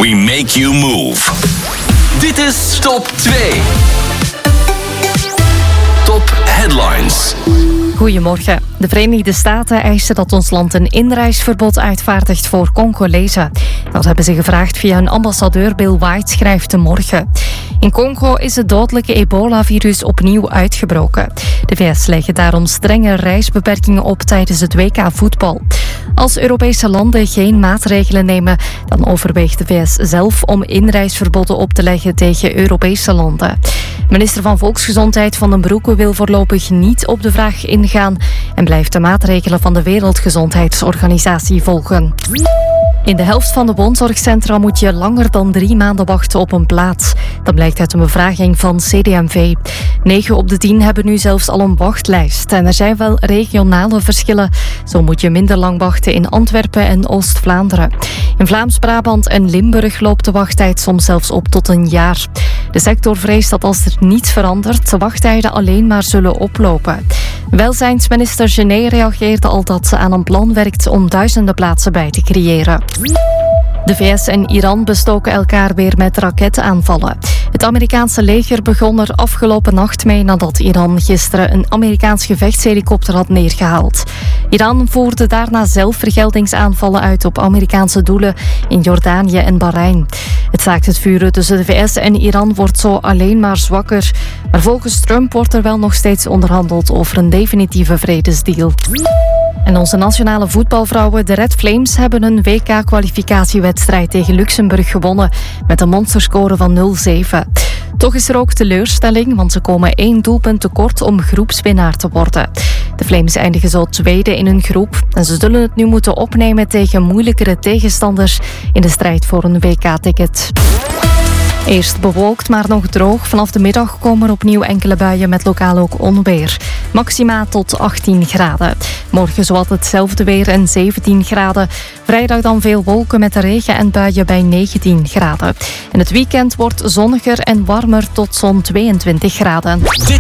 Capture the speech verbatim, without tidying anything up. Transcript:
We make you move. Dit is Top twee. Top Headlines. Goedemorgen. De Verenigde Staten eisen dat ons land een inreisverbod uitvaardigt voor Congolezen. Dat hebben ze gevraagd via hun ambassadeur Bill White, schrijft De Morgen. In Congo is het dodelijke ebola-virus opnieuw uitgebroken. De V S leggen daarom strenge reisbeperkingen op tijdens het W K voetbal. Als Europese landen geen maatregelen nemen, dan overweegt de V S zelf om inreisverboden op te leggen tegen Europese landen. Minister van Volksgezondheid Van den Broeke wil voorlopig niet op de vraag ingaan en blijft de maatregelen van de Wereldgezondheidsorganisatie volgen. In de helft van de woonzorgcentra moet je langer dan drie maanden wachten op een plaats. Dat blijkt uit een bevraging van C D M V. Negen op de tien hebben nu zelfs al een wachtlijst. En er zijn wel regionale verschillen. Zo moet je minder lang wachten in Antwerpen en Oost-Vlaanderen. In Vlaams-Brabant en Limburg loopt de wachttijd soms zelfs op tot een jaar. De sector vreest dat als er niets verandert, de wachttijden alleen maar zullen oplopen. Welzijnsminister Genet reageerde al dat ze aan een plan werkt om duizenden plaatsen bij te creëren. De V S en Iran bestoken elkaar weer met raketaanvallen. Het Amerikaanse leger begon er afgelopen nacht mee nadat Iran gisteren een Amerikaans gevechtshelikopter had neergehaald. Iran voerde daarna zelf vergeldingsaanvallen uit op Amerikaanse doelen in Jordanië en Bahrein. Het staakt het vuren tussen de V S en Iran wordt zo alleen maar zwakker. Maar volgens Trump wordt er wel nog steeds onderhandeld over een definitieve vredesdeal. En onze nationale voetbalvrouwen, de Red Flames, hebben een W K-kwalificatiewedstrijd tegen Luxemburg gewonnen met een monsterscore van nul zeven. Toch is er ook teleurstelling, want ze komen één doelpunt tekort om groepswinnaar te worden. De Flames eindigen zo tweede in hun groep en ze zullen het nu moeten opnemen tegen moeilijkere tegenstanders in de strijd voor een W K-ticket. Eerst bewolkt, maar nog droog. Vanaf de middag komen er opnieuw enkele buien met lokaal ook onweer. Maxima tot achttien graden. Morgen zowat hetzelfde weer en zeventien graden. Vrijdag dan veel wolken met regen en buien bij negentien graden. En het weekend wordt zonniger en warmer tot zo'n tweeëntwintig graden.